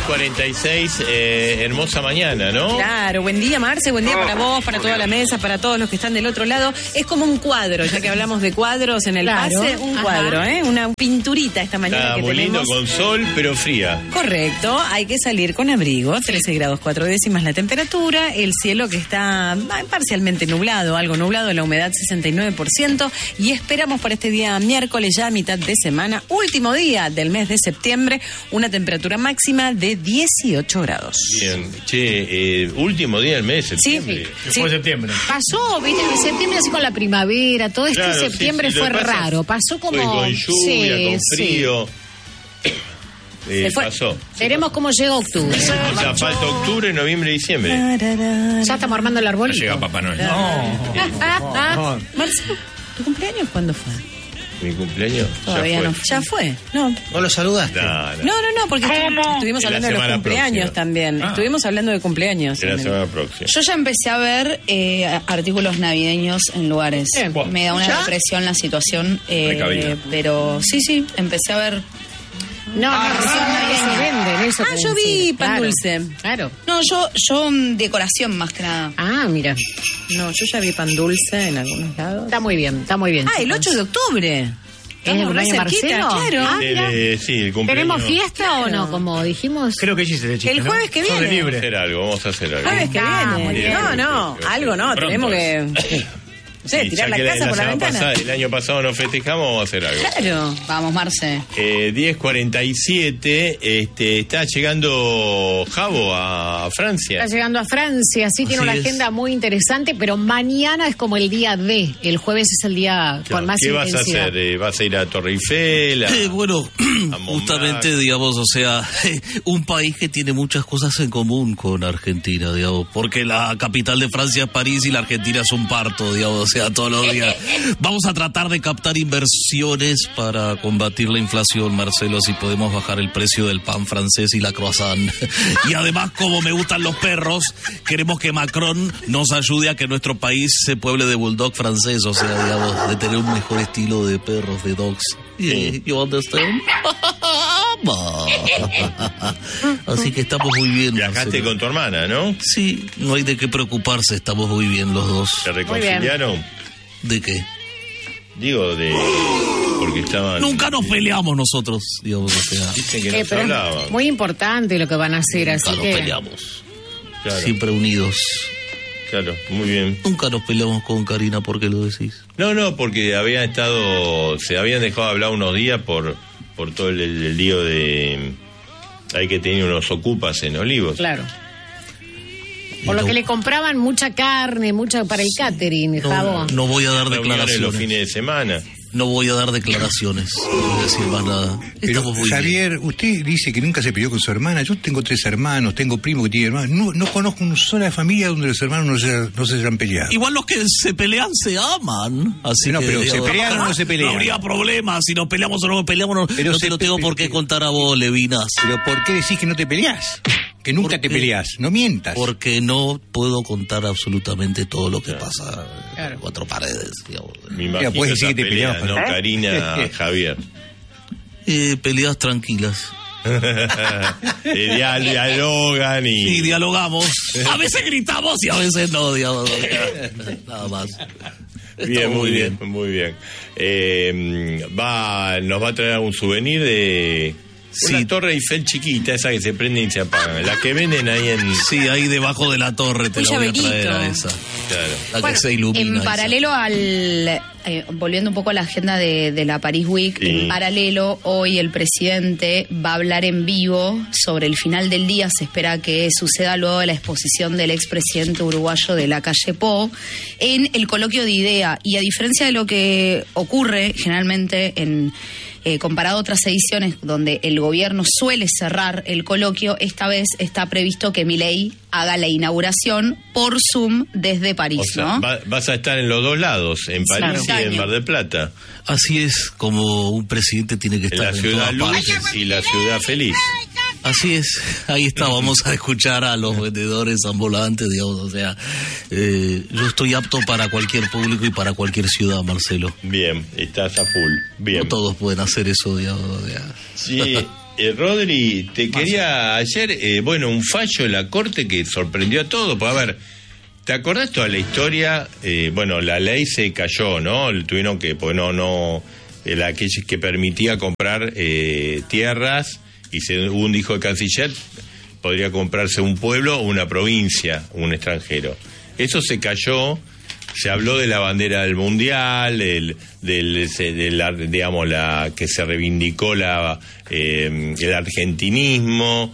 10:46, hermosa mañana, ¿no? Claro, buen día, Marce, buen día para vos, para toda la mesa, para todos los que están del otro lado. Es como un cuadro, ya que hablamos de cuadros en el pase, un cuadro, una pinturita esta mañana que muy tenemos. lindo, con sol, pero fría. Correcto, hay que salir con abrigo, 13 grados 4 décimas la temperatura, el cielo que está parcialmente nublado, algo nublado, la humedad 69%, y esperamos para este día miércoles, ya a mitad de semana, último día del mes de septiembre, una temperatura máxima de 18 grados. Bien, che, último día del mes de septiembre. Sí. Fue septiembre. Pasó, viste, en septiembre así con la primavera, todo este Claro, septiembre sí, fue lo que pasa raro, pasó como... Fue con lluvia, con frío. Se fue. Pasó. Veremos cómo llega octubre. O sea, falta octubre, noviembre, diciembre. Ya estamos armando el árbol. Llega Papá Noel. Marcelo, ¿tu cumpleaños cuándo fue? Mi cumpleaños Todavía no. ¿Ya fue? No. ¿Vos lo saludaste? No, porque estuvimos En la hablando de los semana cumpleaños próxima. también. Estuvimos hablando de cumpleaños. En la semana próxima. Yo ya empecé a ver artículos navideños en lugares. Bien. Me da una depresión la situación, Precavida. pero sí, empecé a ver. No, se venden eso. Ah, yo vi pan dulce. Claro. No, yo decoración más que nada. Ah, mira. No, yo ya vi pan dulce en algunos lados. Está muy bien, está muy bien. Ah, el 8 de octubre. ¿Es el Estamos re cumpleaños de cerquita, Marcelo? claro. Ah, mira. Sí, el cumpleaños. ¿Tenemos fiesta o no? Como dijimos. Creo que sí se de chiste, El jueves que ¿no? Sos de viene. libre. Vamos a hacer algo. Jueves que muy viene. bien. No, algo no. Pronto Tenemos que... Sí, tirar ya la que casa por la semana ventana. pasada, el año pasado no festejamos, vamos a hacer algo. Claro. Vamos, Marce. 10:47, está llegando Javo a Francia. Está llegando a Francia, sí, tiene Así una es. agenda muy interesante, pero mañana es como el día D. El jueves es el día con más ¿Qué vas a intensidad. hacer? ¿Vas a ir a Torre Eiffel? Bueno, a Montmartre? justamente, digamos, o sea, un país que tiene muchas cosas en común con Argentina, digamos, porque la capital de Francia es París y la Argentina es un parto, digamos, o sea, todos los días. Vamos a tratar de captar inversiones para combatir la inflación, Marcelo, si podemos bajar el precio del pan francés y la croissant. Y además, como me gustan los perros, queremos que Macron nos ayude a que nuestro país se pueble de bulldog francés, o sea, digamos, de tener un mejor estilo de perros, de dogs. You understand? Así que estamos muy bien. Viajaste Marcelo. con tu hermana, ¿no? Sí, no hay de qué preocuparse, estamos muy bien los dos. ¿Se reconciliaron? ¿De qué? Digo, porque estaban... Nunca nos peleamos nosotros, digamos, o sea. Dicen que no se Pero hablaban. es muy importante lo que van a hacer, Nunca así nos que... peleamos. Claro, Siempre unidos. claro, muy bien. Nunca nos peleamos con Karina, ¿por qué lo decís? No, porque se habían dejado de hablar unos días por todo el lío de... Hay que tener unos ocupas en Olivos. Claro. Por lo No. que le compraban mucha carne, mucha para el catering, Javo. No voy a dar Reuniones los declaraciones. fines de semana. No voy a dar declaraciones. No voy a decir más nada. Pero, Estamos muy bien. Javier, usted dice que nunca se peleó con su hermana. Yo tengo 3 hermanos, tengo primos que tienen hermanos. No conozco una sola familia donde los hermanos no se hayan peleado. Igual los que se pelean se aman. Así No, que, pero ¿se digamos, pelean o no se pelean? No habría problema. Si nos peleamos o no nos peleamos, no, Pero no se te lo tengo pe- por qué contar a vos, Levinas. Pero ¿por qué decís que no te peleás? Que nunca ¿Por te qué? peleás. No mientas. Porque no puedo contar absolutamente todo lo que pasa Claro. en 4 paredes, digamos. Me imagino puedes decir esa que te pelea, peleabas, ¿no? ¿eh? Karina, Javier. Peleas tranquilas. Dialogan y... Y dialogamos. A veces gritamos y a veces no, digamos. Nada más. Bien, Está muy bien, muy bien. Nos va a traer un souvenir de... Una Sí. Torre Eiffel chiquita, esa que se prende y se apaga. La que venden ahí en... Sí, ahí debajo de la torre te Un la voy a llaverito. traer a esa. Claro. La Bueno, que se ilumina. en esa. paralelo volviendo un poco a la agenda de la Paris Week, Sí. en paralelo, hoy el presidente va a hablar en vivo sobre el final del día. Se espera que suceda luego de la exposición del expresidente uruguayo de la calle Po en el coloquio de IDEA. Y a diferencia de lo que ocurre generalmente comparado a otras ediciones donde el gobierno suele cerrar el coloquio, esta vez está previsto que Milei haga la inauguración por Zoom desde París, O sea, ¿no? vas a estar en los dos lados, en París Claro. y en Mar del Plata. Así es como un presidente tiene que En estar la en ciudad todas luz partes. y la ciudad feliz. Así es, ahí está, vamos a escuchar a los vendedores ambulantes, digamos, o sea, yo estoy apto para cualquier público y para cualquier ciudad, Marcelo. Bien, estás a full. Bien. No todos pueden hacer eso, digamos. O sea. Sí, Rodri, te quería ayer, un fallo de la Corte que sorprendió a todos. Pues a ver, ¿te acordás toda la historia? La ley se cayó, ¿no? Tuvieron que, la que permitía comprar tierras, y según dijo el canciller, podría comprarse un pueblo o una provincia, un extranjero. Eso se cayó. Se habló de la bandera del mundial, que se reivindicó el argentinismo,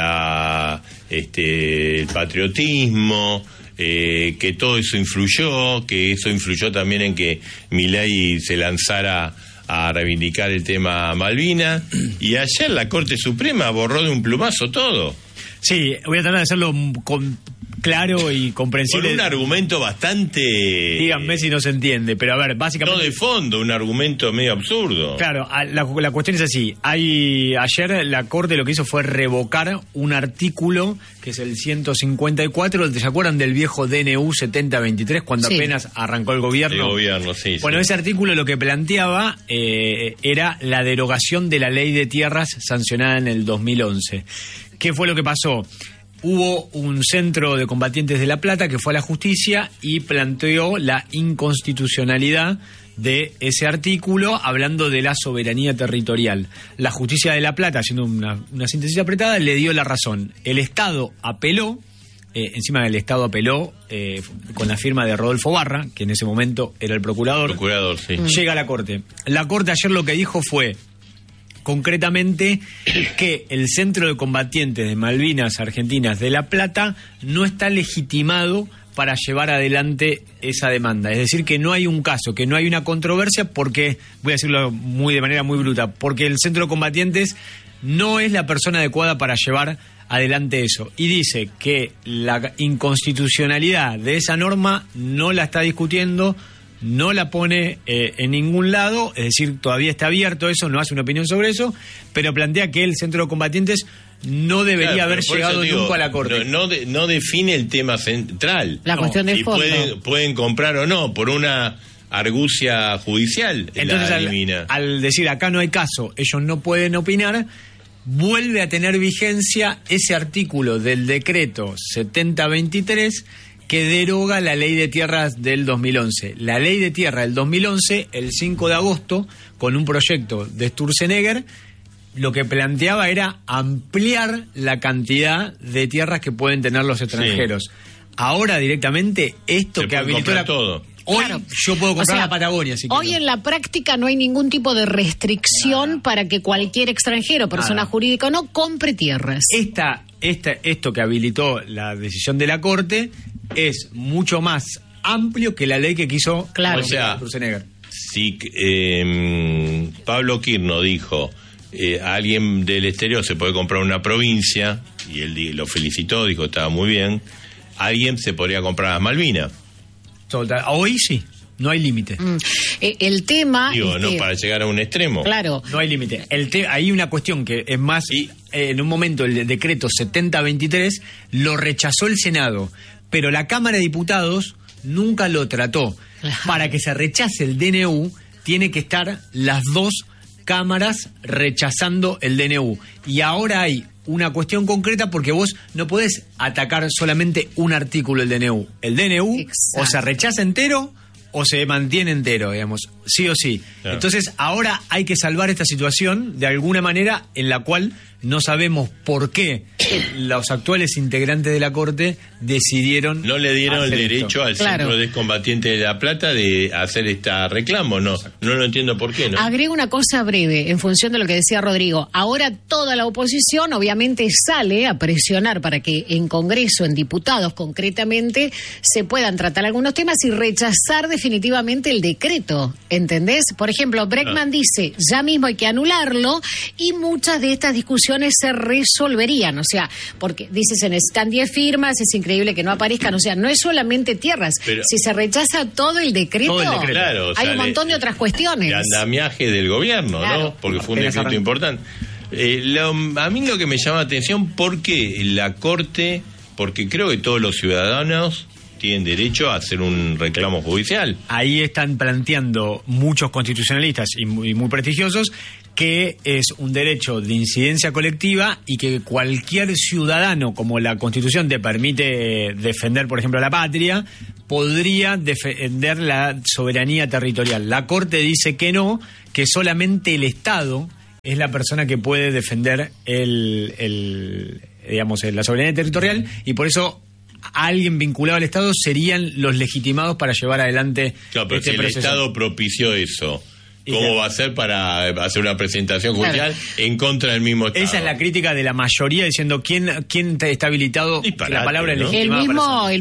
el patriotismo, que todo eso influyó, que eso influyó también en que Milei se lanzara a reivindicar el tema Malvinas, y ayer la Corte Suprema borró de un plumazo todo. Sí, voy a tratar de hacerlo claro y comprensible. Con un argumento bastante... Díganme si no se entiende, pero a ver, básicamente... No de fondo, un argumento medio absurdo. Claro, la cuestión es así. Ayer la Corte lo que hizo fue revocar un artículo, que es el 154, ¿se acuerdan del viejo DNU 7023, cuando apenas arrancó el gobierno? El gobierno, sí. Bueno, ese artículo lo que planteaba era la derogación de la ley de tierras sancionada en el 2011. ¿Qué fue lo que pasó? Hubo un centro de combatientes de La Plata que fue a la justicia y planteó la inconstitucionalidad de ese artículo, hablando de la soberanía territorial. La justicia de La Plata, haciendo una síntesis apretada, le dio la razón. El Estado apeló, encima del Estado apeló con la firma de Rodolfo Barra, que en ese momento era el procurador. Procurador, sí. Llega a la Corte. La Corte ayer lo que dijo fue, concretamente, que el Centro de Combatientes de Malvinas Argentinas de La Plata no está legitimado para llevar adelante esa demanda. Es decir, que no hay un caso, que no hay una controversia, porque, voy a decirlo de manera muy bruta, porque el Centro de Combatientes no es la persona adecuada para llevar adelante eso. Y dice que la inconstitucionalidad de esa norma no la está discutiendo, no la pone en ningún lado, es decir, todavía está abierto eso, no hace una opinión sobre eso, pero plantea que el Centro de Combatientes no debería haber llegado nunca a la Corte. No define el tema central. La cuestión de fondo. Pueden comprar o no, por una argucia judicial. Entonces, al decir acá no hay caso, ellos no pueden opinar, vuelve a tener vigencia ese artículo del decreto 7023 que deroga la ley de tierras del 2011. La ley de tierra del 2011, el 5 de agosto, con un proyecto de Sturzenegger, lo que planteaba era ampliar la cantidad de tierras que pueden tener los extranjeros. Sí. Ahora directamente esto se que habilitó todo. Hoy yo puedo comprar la Patagonia. Si hoy en la práctica no hay ningún tipo de restricción para que cualquier extranjero, persona jurídica o no, compre tierras. Esto que habilitó la decisión de la Corte es mucho más amplio que la ley que quiso Sturzenegger. Si Pablo Kirno dijo a alguien del exterior se puede comprar una provincia, y él lo felicitó, dijo estaba muy bien, alguien se podría comprar las Malvinas. Hoy sí, no hay límite. El tema... no para llegar a un extremo. Claro. No hay límite. Hay una cuestión que es más... En un momento el decreto 7023 lo rechazó el Senado, pero la Cámara de Diputados nunca lo trató. Para que se rechace el DNU, tiene que estar las dos cámaras rechazando el DNU. Y ahora hay una cuestión concreta porque vos no podés atacar solamente un artículo del DNU. El DNU o se rechaza entero o se mantiene entero, digamos, sí o sí. Claro. Entonces ahora hay que salvar esta situación de alguna manera en la cual no sabemos por qué los actuales integrantes de la Corte decidieron... No le dieron el derecho al Centro de Combatientes de La Plata de hacer este reclamo, no lo entiendo por qué, ¿no? Agrego una cosa breve, en función de lo que decía Rodrigo. Ahora toda la oposición obviamente sale a presionar para que en Congreso, en diputados concretamente, se puedan tratar algunos temas y rechazar definitivamente el decreto, ¿entendés? Por ejemplo, Bregman dice, ya mismo hay que anularlo, y muchas de estas discusiones se resolverían, o sea, porque dice se necesitan 10 firmas, es increíble que no aparezcan, o sea, no es solamente tierras, pero si se recha todo el decreto, claro, hay un montón de otras cuestiones. El andamiaje del gobierno, claro, ¿no? Porque fue un decreto importante. A mí lo que me llama la atención, porque la Corte, porque creo que todos los ciudadanos tienen derecho a hacer un reclamo judicial. Ahí están planteando muchos constitucionalistas y muy prestigiosos que es un derecho de incidencia colectiva y que cualquier ciudadano, como la Constitución te permite defender, por ejemplo, la patria, podría defender la soberanía territorial. La Corte dice que no, que solamente el Estado es la persona que puede defender la soberanía territorial, y por eso alguien vinculado al Estado serían los legitimados para llevar adelante claro, pero este si proceso. El Estado propició eso, ¿cómo va a ser para hacer una presentación judicial en contra del mismo Estado? Esa es la crítica de la mayoría, diciendo quién está habilitado, Disparate, la palabra ¿no? legitimada para hacerlo.